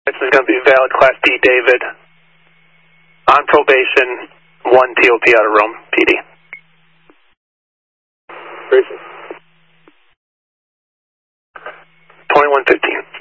This is going to be valid Class D, David. On probation, 1 TOP out of Rome, PD. Racing. 2115.